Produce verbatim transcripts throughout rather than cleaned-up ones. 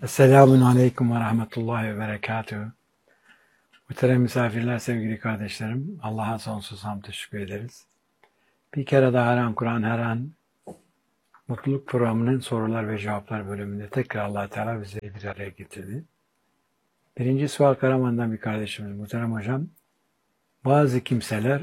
Esselamun Aleyküm ve Rahmetullahi ve Berekatühü. Muhterem misafirler, sevgili kardeşlerim, Allah'a sonsuz hamd teşekkür ederiz. Bir kere daha her an Kur'an, her an Mutluluk Programı'nın sorular ve cevaplar bölümünde tekrar Allah Teala bizi bir araya getirdi. Birinci sual Karaman'dan bir kardeşimiz, muhterem hocam, bazı kimseler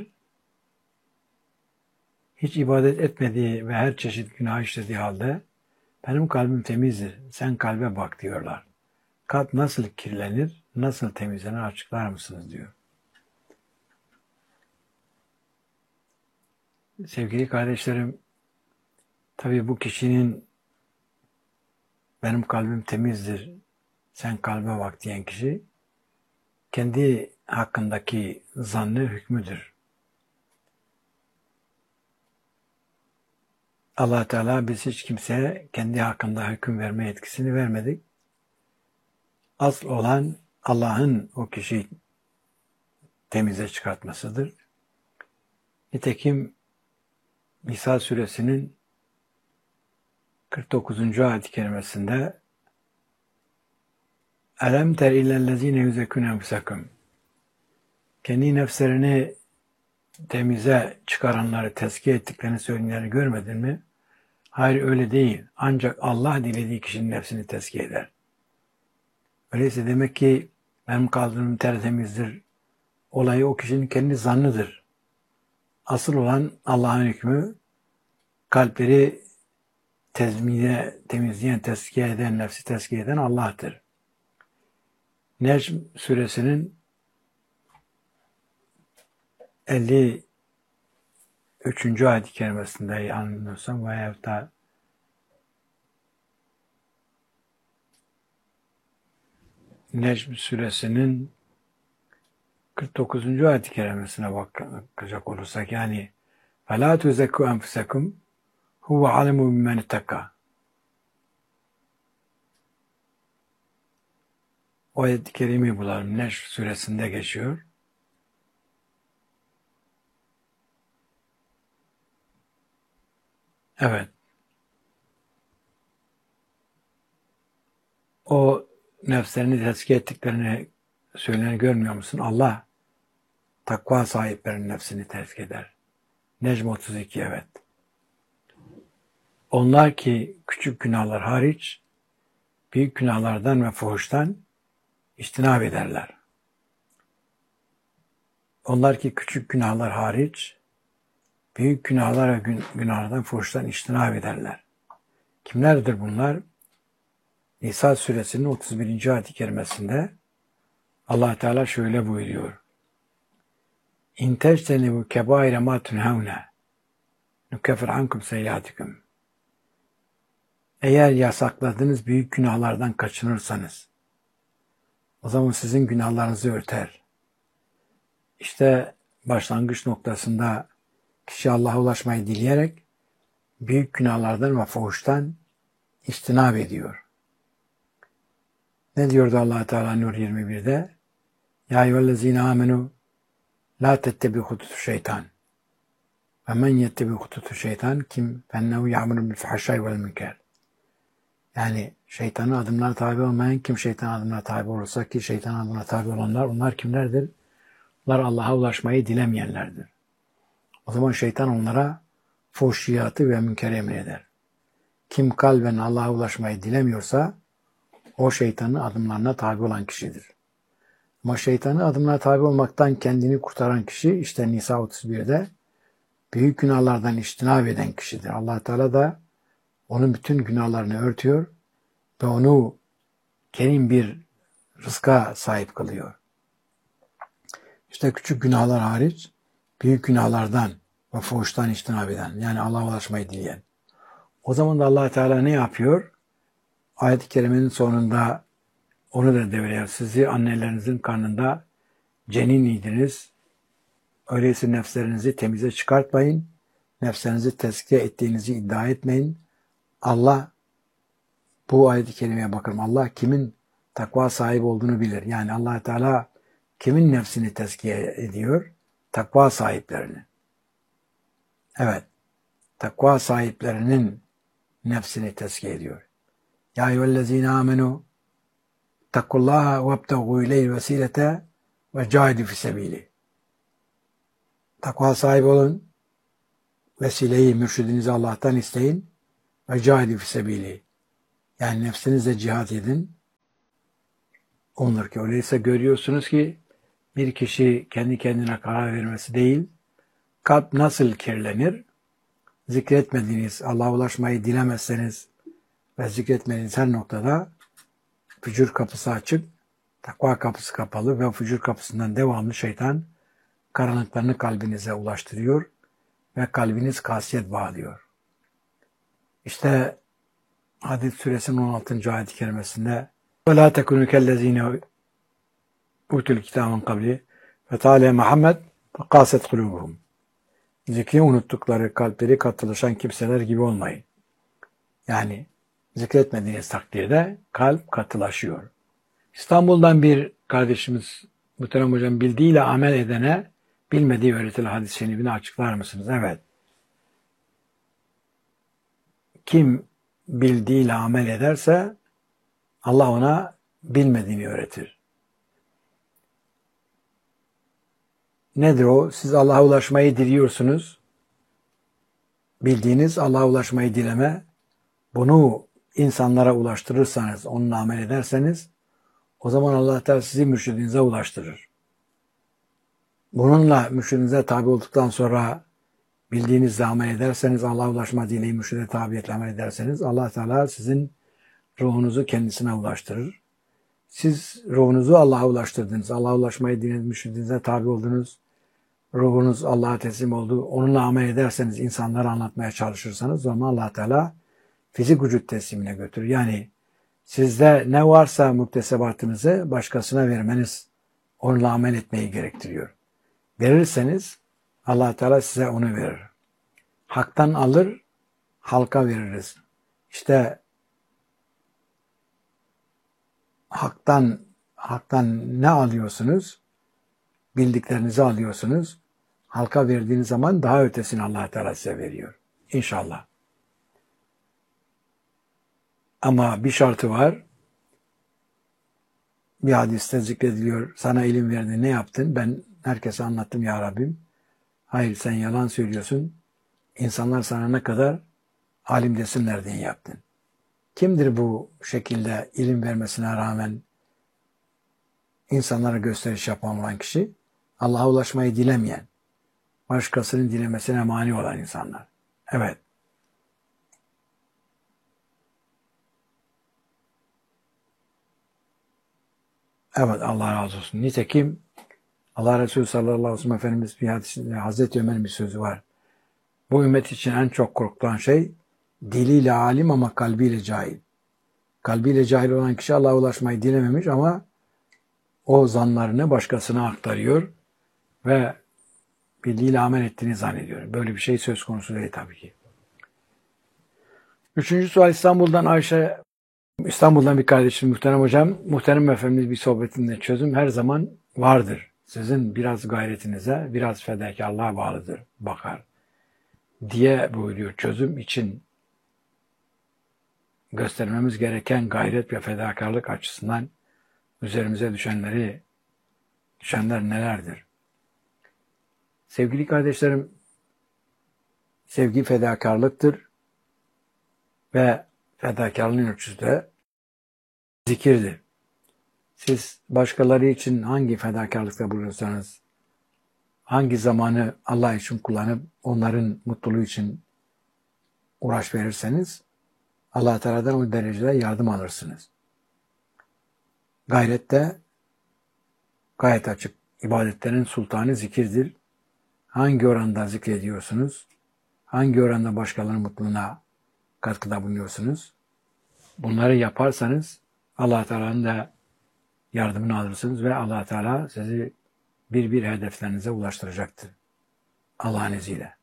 hiç ibadet etmediği ve her çeşit günah işlediği halde benim kalbim temizdir, sen kalbe bak diyorlar. Kalp nasıl kirlenir, nasıl temizlenir açıklar mısınız diyor. Sevgili kardeşlerim, tabii bu kişinin benim kalbim temizdir, sen kalbe bak diyen kişi kendi hakkındaki zannı hükmüdür. Allah Teala biz hiç kimseye kendi hakkında hüküm verme yetkisini vermedik. Asıl olan Allah'ın o kişiyi temize çıkartmasıdır. Nitekim Nisa suresinin kırk dokuzuncu ayet-i kerimesinde Elem ter illellezine yüzekûne enfusakum, kendi nefslerini temize çıkaranları, tezkiye ettiklerini söyleyenleri görmedin mi? Hayır, öyle değil. Ancak Allah dilediği kişinin nefsini tezkiye eder. Öyleyse demek ki benim kalbim tertemizdir olayı o kişinin kendi zannıdır. Asıl olan Allah'ın hükmü, kalpleri tezmine, temizleyen, tezkiye eden, nefsi tezkiye eden Allah'tır. Necm suresinin elli üçüncü ayet-i kerimesinde yanılmıyorsam veyahut da Necm suresinin kırk dokuzuncu ayet-i kerimesine bakacak olursak, yani فَلَا تُزَكُّوا أَنْفُسَكُمْ هُوَ عَلَمُ بِمَنِ اتَّقَى, o ayet-i kerimeyi bulalım. Necm suresinde geçiyor. Evet. O nefslerini tezkiye ettiklerini söyleyen görmüyor musun? Allah takva sahiplerinin nefsini tezkiye eder. Necm otuz iki, evet. Onlar ki küçük günahlar hariç büyük günahlardan ve fuhuştan içtinab ederler. Onlar ki küçük günahlar hariç büyük günahlar ve günahlardan, fuhuştan içtinab ederler. Kimlerdir bunlar? Nisa suresinin otuz birinci ayet-i kerimesinde Allah Teala şöyle buyuruyor. İn tectenibu kebaire ma tunhavne nukeffir ankum seyyiatikum. Eğer yasakladığınız büyük günahlardan kaçınırsanız o zaman sizin günahlarınızı örter. İşte başlangıç noktasında kişi Allah'a ulaşmayı dileyerek büyük günahlardan ve fuhuştan içtinab ediyor. Ne diyordu Allah Teala Nur yirmi birde? Ya eyyühellezine amenu la tettebi hututu şeytan. Ve men yettebi hututu şeytan kim fennehu ya'muru bil fahşai vel münker. Yani şeytanın adımlarına tabi olmayan kim şeytanın adımlarına tabi olursa, ki şeytanın adımlarına tabi olanlar, onlar kimlerdir? Onlar Allah'a ulaşmayı dilemeyenlerdir. O zaman şeytan onlara fuhşiyatı ve münkeri emreder. Kim kalben Allah'a ulaşmayı dilemiyorsa o şeytanın adımlarına tabi olan kişidir. Ama şeytanın adımlarına tabi olmaktan kendini kurtaran kişi işte Nisa otuz birde büyük günahlardan içtinab eden kişidir. Allah Teala da onun bütün günahlarını örtüyor ve onu kerim bir rızka sahip kılıyor. İşte küçük günahlar hariç büyük günahlardan ve fuhuştan içtinab eden, yani Allah'a ulaşmayı dileyen. O zaman da Allah Teala ne yapıyor? Ayet-i kerimenin sonunda onu da devreye, sizi annelerinizin karnında cenin iydiniz. Öyleyse nefslerinizi temize çıkartmayın. Nefslerinizi tezkiye ettiğinizi iddia etmeyin. Allah, bu ayet-i kerimeye bakalım. Allah kimin takva sahibi olduğunu bilir. Yani Allah Teala kimin nefsini tezkiye ediyor? Takva sahiplerini. Evet. Takva sahiplerinin nefsini tezkiye ediyor. Ya eyyühellezine amenu İttakullaha vebtegu ileyhi vesilete ve cahidu fi sebili. Takva sahibi olun. Vesileyi, mürşidinizi Allah'tan isteyin. Ve cahidu fi sebili. Yani nefsinizle cihat edin. Onur ki öyleyse görüyorsunuz ki bir kişi kendi kendine karar vermesi değil, kalp nasıl kirlenir? Zikretmediğiniz, Allah'a ulaşmayı dilemezseniz ve zikretmediğiniz her noktada fücur kapısı açık, takva kapısı kapalı ve fücur kapısından devamlı şeytan karanlıklarını kalbinize ulaştırıyor ve kalbiniz kasiyet bağlıyor. İşte Hadid suresinin on altıncı ayet-i kerimesinde وَلَا تَكُنُوا كَالَّذ۪ينَ اُوتُوا الْكِتَابَ مِنْ قَبْلِ فَتَعَالَيَ مُحَمَّدٍ فَقَاسَتْ قُلُوبُهُمْ. Zikri unuttukları, kalpleri katılaşan kimseler gibi olmayın. Yani zikretmediğiniz takdirde kalp katılaşıyor. İstanbul'dan bir kardeşimiz, muhterem hocam, bildiğiyle amel edene bilmediği öğretilen hadis-i şerifini açıklar mısınız? Evet. Kim bildiğiyle amel ederse Allah ona bilmediğini öğretir. Nedir o? Siz Allah'a ulaşmayı diliyorsunuz. Bildiğiniz Allah'a ulaşmayı dileme. Bunu insanlara ulaştırırsanız, onunla amel ederseniz o zaman Allah Teala sizi mürşidinize ulaştırır. Bununla mürşidinize tabi olduktan sonra bildiğinizle amel ederseniz, Allah'a ulaşma dileği mürşide tabiyetle amel ederseniz Allah Teala sizin ruhunuzu kendisine ulaştırır. Siz ruhunuzu Allah'a ulaştırdınız. Allah'a ulaşmayı dilediğiniz mürşidinize tabi oldunuz. Ruhunuz Allah'a teslim oldu. Onunla amel ederseniz, insanlara anlatmaya çalışırsanız o zaman Allah Teala fizik vücut teslimine götürür. Yani sizde ne varsa muktesebatınızı başkasına vermeniz, onunla amel etmeyi gerektiriyor. Verirseniz Allah Teala size onu verir. Haktan alır, halka veririz. İşte haktan haktan ne alıyorsunuz? Bildiklerinizi alıyorsunuz. Halka verdiğiniz zaman daha ötesini Allah Teala size veriyor. İnşallah. Ama bir şartı var. Bir hadiste zikrediliyor. Sana ilim verdi, ne yaptın? Ben herkese anlattım ya Rabbim. Hayır, sen yalan söylüyorsun. İnsanlar sana ne kadar alim desinler diye yaptın. Kimdir bu şekilde ilim vermesine rağmen insanlara gösteriş yapan olan kişi? Allah'a ulaşmayı dilemeyen, başkasının dilemesine mani olan insanlar. Evet. Evet, Allah razı olsun. Nitekim Allah Resulü sallallahu aleyhi ve sellem Efendimiz bir hadisinde Hazreti Ömer'in bir sözü var. Bu ümmet için en çok korkulan şey diliyle alim ama kalbiyle cahil. Kalbiyle cahil olan kişi Allah'a ulaşmayı dilememiş ama o zanlarını başkasına aktarıyor ve bildiğiyle amel ettiğini zannediyor. Böyle bir şey söz konusu değil tabii ki. Üçüncü sual İstanbul'dan Ayşe, İstanbul'dan bir kardeşim, muhterem hocam. Muhterem Efendimiz bir sohbetinde çözüm her zaman vardır. Sizin biraz gayretinize, biraz fedakarlığa bağlıdır, bakar diye buyuruyor. Çözüm için göstermemiz gereken gayret ve fedakarlık açısından üzerimize düşenleri, düşenler nelerdir? Sevgili kardeşlerim, sevgi fedakarlıktır ve fedakarlığın ölçüsü de zikirdir. Siz başkaları için hangi fedakarlıkta bulunursanız, hangi zamanı Allah için kullanıp onların mutluluğu için uğraş verirseniz, Allah Teala'dan o derecede yardım alırsınız. Gayret de gayet açık. İbadetlerin sultanı zikirdir. Hangi oranda zikrediyorsunuz? Hangi oranda başkalarının mutluluğuna katkıda bulunuyorsunuz? Bunları yaparsanız Allah Teala'nın da yardımını alırsınız ve Allah Teala sizi bir bir hedeflerinize ulaştıracaktır. Allah'ın izniyle.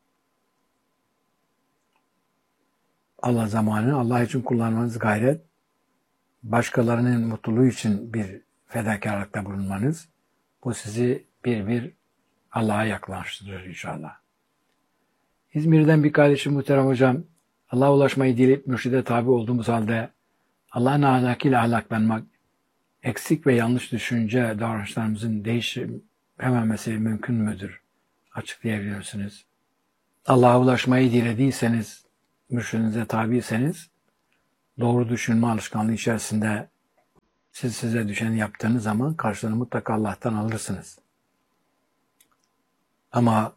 Allah zamanını Allah için kullanmanız gayret, başkalarının mutluluğu için bir fedakarlıkta bulunmanız, bu sizi bir bir Allah'a yaklaştırır inşallah. İzmir'den bir kardeşim, muhterem hocam, Allah'a ulaşmayı dileyip mürşide tabi olduğumuz halde Allah'ın ahlakıyla ahlaklanmak, eksik ve yanlış düşünce davranışlarımızın değişmemesi mümkün müdür? Açıklayabilir misiniz? Allah'a ulaşmayı dilediyseniz, mürşidinize tabiyseniz, doğru düşünme alışkanlığı içerisinde siz size düşeni yaptığınız zaman karşılığını mutlaka Allah'tan alırsınız. Ama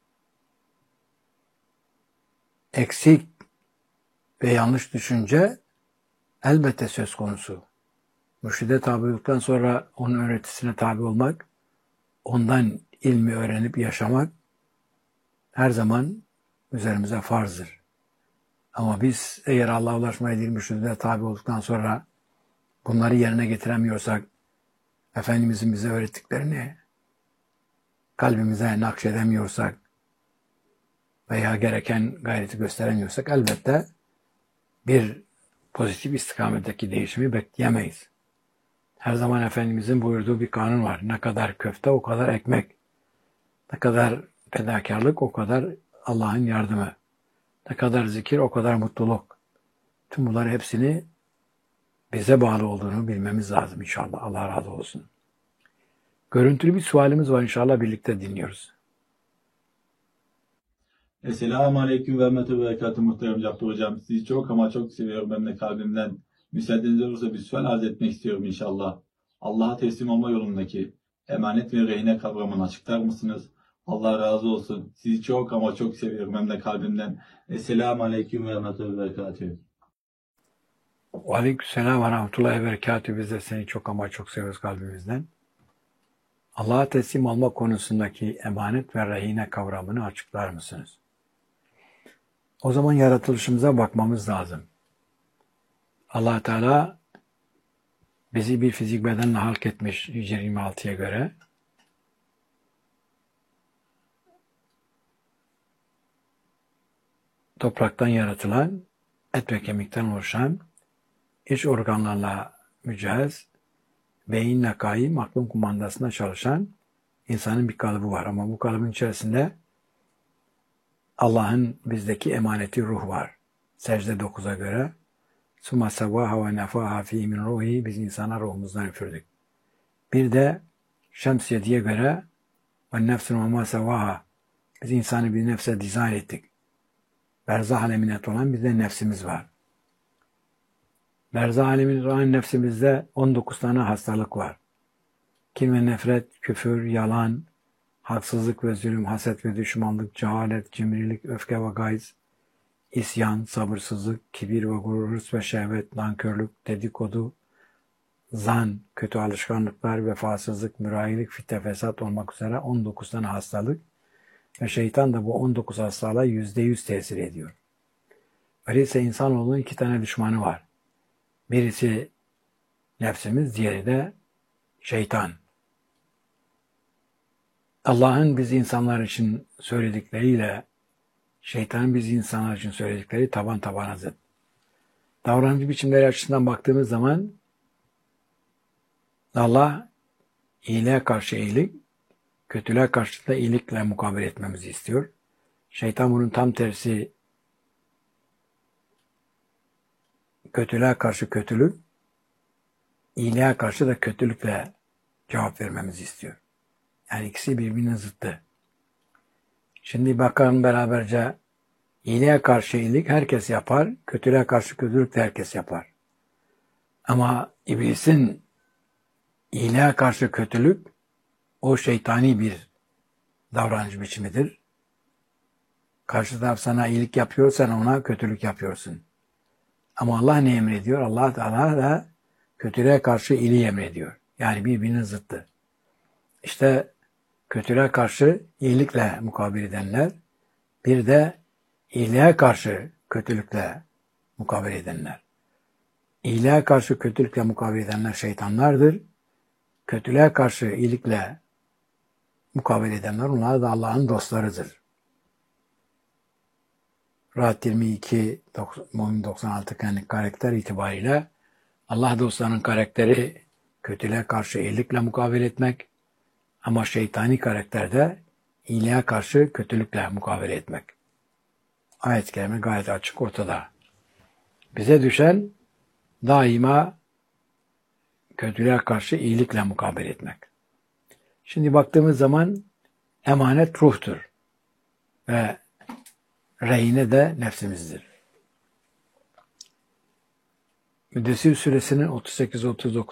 eksik ve yanlış düşünce elbette söz konusu. Mürşide tabi olduktan sonra onun öğretisine tabi olmak, ondan ilmi öğrenip yaşamak her zaman üzerimize farzdır. Ama biz eğer Allah'a ulaşmaya değil mürşide tabi olduktan sonra bunları yerine getiremiyorsak, Efendimizin bize öğrettiklerini kalbimize nakşedemiyorsak veya gereken gayreti gösteremiyorsak elbette bir pozitif istikametteki değişimi bekleyemeyiz. Her zaman Efendimizin buyurduğu bir kanun var. Ne kadar köfte o kadar ekmek. Ne kadar fedakarlık o kadar Allah'ın yardımı. Ne kadar zikir o kadar mutluluk. Tüm bunları hepsini bize bağlı olduğunu bilmemiz lazım inşallah. Allah razı olsun. Görüntülü bir sualimiz var inşallah birlikte dinliyoruz. Esselamu Aleyküm ve Rahmetü Berekatü muhterem Cabbar Hocam. Sizi çok ama çok seviyorum hem de kalbimden. Müsaadeniz olursa bir sual arz etmek istiyorum inşallah. Allah'a teslim olma yolundaki emanet ve rehine kavramını açıklar mısınız? Allah razı olsun. Sizi çok ama çok seviyorum hem de kalbimden. Esselamu Aleyküm ve Rahmetü Berekatü. Aleykümselam ve Rahmetullahi ve Berekatü. Biz de seni çok ama çok seviyoruz kalbimizden. Allah'a teslim olma konusundaki emanet ve rehine kavramını açıklar mısınız? O zaman yaratılışımıza bakmamız lazım. Allah Teala bizi bir fizik bedenle halk etmiş Hicri yirmi altıya göre. Topraktan yaratılan, et ve kemikten oluşan, iç organlarla mücehhez, beyinle kaim, aklın kumandasında çalışan insanın bir kalıbı var. Ama bu kalıbın içerisinde Allah'ın bizdeki emaneti ruh var. Secde dokuza göre Suma sevvaha ve nefaha fî min ruhi, biz insana ruhumuzdan üfürdük. Bir de Şems yediye göre ve nefsün ve ma sevvaha, biz insanı bir nefse dizayn ettik. Berzah alemine olan bizde nefsimiz var. Berzah alemine olan nefsimizde on dokuz tane hastalık var. Kin ve nefret, küfür, yalan, haksızlık ve zulüm, haset ve düşmanlık, cehalet, cimrilik, öfke ve gayz, isyan, sabırsızlık, kibir ve gurur, hırs ve şehvet, nankörlük, dedikodu, zan, kötü alışkanlıklar, vefasızlık, mürahilik, fitne, fesat olmak üzere on dokuz tane hastalık ve şeytan da bu on dokuz hastalığa yüzde yüz tesir ediyor. Öyleyse insanoğlunun iki tane düşmanı var. Birisi nefsimiz, diğeri de şeytan. Allah'ın biz insanlar için söyledikleriyle şeytanın biz insanlar için söyledikleri taban tabana zıt. Davranış biçimleri açısından baktığımız zaman Allah iyiliğe karşı iyilik, kötülüğe karşı da iyilikle mukabele etmemizi istiyor. Şeytan bunun tam tersi, kötülüğe karşı kötülük, iyiliğe karşı da kötülükle cevap vermemizi istiyor. Yani ikisi birbirinin zıttı. Şimdi bakalım beraberce, iyiliğe karşı iyilik herkes yapar, kötülüğe karşı kötülük de herkes yapar. Ama iblisin iyiliğe karşı kötülük, o şeytani bir davranış biçimidir. Karşı taraf sana iyilik yapıyor, sen ona kötülük yapıyorsun. Ama Allah ne emrediyor? Allah Teala da kötülüğe karşı iyiliği emrediyor. Yani birbirinin zıttı. İşte kötülüğe karşı iyilikle mukabele edenler, bir de iyiliğe karşı kötülükle mukabele edenler. İyiliğe karşı kötülükle mukabele edenler şeytanlardır. Kötülüğe karşı iyilikle mukabele edenler, onlar da Allah'ın dostlarıdır. Rahat yirmi iki, Mümin doksan altı karakter itibariyle Allah dostlarının karakteri kötülüğe karşı iyilikle mukabele etmek, ama şeytani karakterde iyiliğe karşı kötülükle mukabele etmek. Ayet-i kerime gayet açık ortada. Bize düşen daima kötülüğe karşı iyilikle mukabele etmek. Şimdi baktığımız zaman emanet ruhtur ve rehine de nefsimizdir. Müddessir suresinin otuz sekiz otuz dokuz